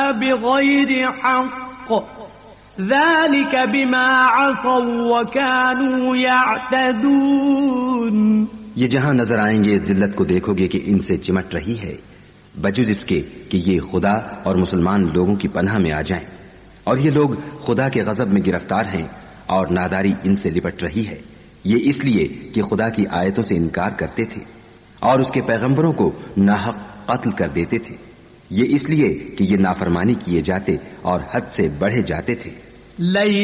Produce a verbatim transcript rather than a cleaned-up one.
बिगैरि हक़ ज़ालिका बिमा असौ व कानू यअतदून। ये जहां नजर आएंगे जिल्लत को देखोगे कि इनसे चिमट रही है, बजुज इसके कि ये खुदा और मुसलमान लोगों की पनाह में आ जाएं, और ये लोग खुदा के गजब में गिरफ्तार हैं और नादारी इनसे लिपट रही है। ये इसलिए कि खुदा की आयतों से इनकार करते थे और उसके पैगंबरों को नाहक कत्ल कर देते थे। ये इसलिए कि ये नाफरमानी किए जाते और हद से बढ़े जाते थे।